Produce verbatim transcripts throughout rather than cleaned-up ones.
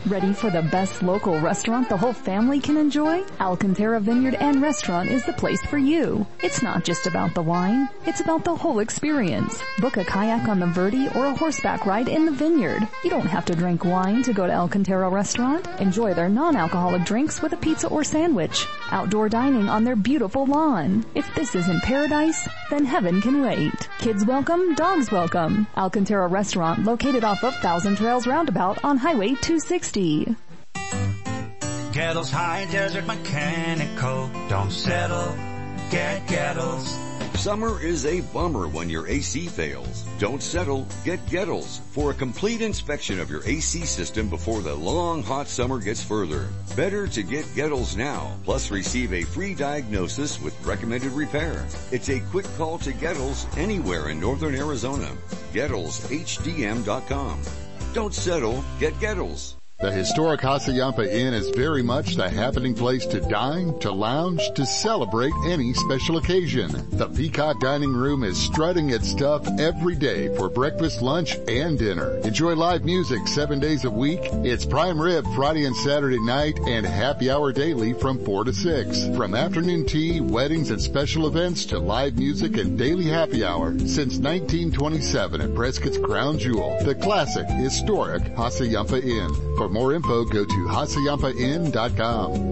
Ready for the best local restaurant the whole family can enjoy? Alcantara Vineyard and Restaurant is the place for you. It's not just about the wine, it's about the whole experience. Book a kayak on the Verde or a horseback ride in the vineyard. You don't have to drink wine to go to Alcantara Restaurant. Enjoy their non-alcoholic drinks with a pizza or sandwich. Outdoor dining on their beautiful lawn. If this isn't paradise, then heaven can wait. Kids welcome, dogs welcome. Alcantara Restaurant, located off of Thousand Trails Roundabout on Highway two sixty. Gettles High Desert Mechanical. Don't settle, get Gettles. Summer is a bummer when your A C fails. Don't settle, get Gettles for a complete inspection of your A C system before the long hot summer gets further. Better to get Gettles now, plus receive a free diagnosis with recommended repair. It's a quick call to Gettles anywhere in northern Arizona. Gettles H D M dot com. Don't settle, get Gettles. The historic Hassayampa Inn is very much the happening place to dine, to lounge, to celebrate any special occasion. The Peacock Dining Room is strutting its stuff every day for breakfast, lunch, and dinner. Enjoy live music seven days a week. It's prime rib Friday and Saturday night and happy hour daily from four to six. From afternoon tea, weddings, and special events to live music and daily happy hour since nineteen twenty-seven at Prescott's Crown Jewel, the classic, historic Hassayampa Inn. For more info, go to hassayampa inn dot com.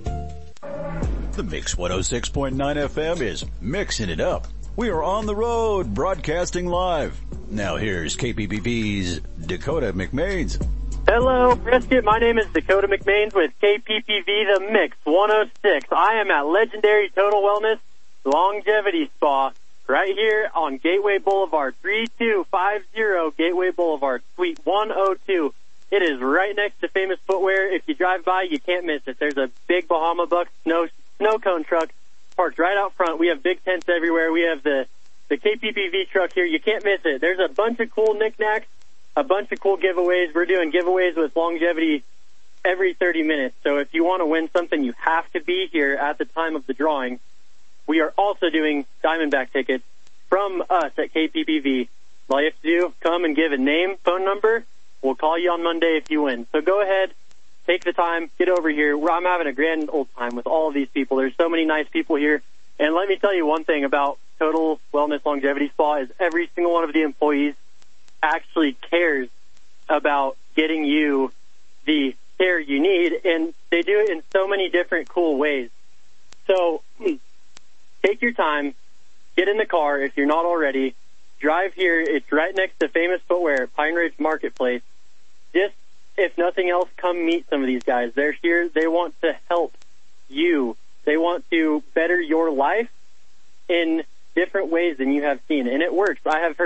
The Mix one oh six point nine F M is mixing it up. We are on the road, broadcasting live. Now here's K P P V's Dakota McMains. Hello, Prescott. My name is Dakota McMains with K P P V The Mix one oh six. I am at legendary Total Wellness Longevity Spa right here on Gateway Boulevard, three two five zero Gateway Boulevard, Suite one oh two. It is right next to Famous Footwear. If you drive by, you can't miss it. There's a big Bahama Bucks snow, snow cone truck parked right out front. We have big tents everywhere. We have the, the K P P V truck here. You can't miss it. There's a bunch of cool knickknacks, a bunch of cool giveaways. We're doing giveaways with longevity every thirty minutes. So if you want to win something, you have to be here at the time of the drawing. We are also doing Diamondback tickets from us at K P P V. All you have to do, come and give a name, phone number. We'll call you on Monday if you win. So go ahead, take the time, get over here. I'm having a grand old time with all of these people. There's so many nice people here. And let me tell you one thing about Total Wellness Longevity Spa is every single one of the employees actually cares about getting you the care you need, and they do it in so many different cool ways. So take your time, get in the car if you're not already. Drive here. It's right next to Famous Footwear at Pine Ridge Marketplace. Just, if nothing else, come meet some of these guys. They're here. They want to help you. They want to better your life in different ways than you have seen. And it works. I have heard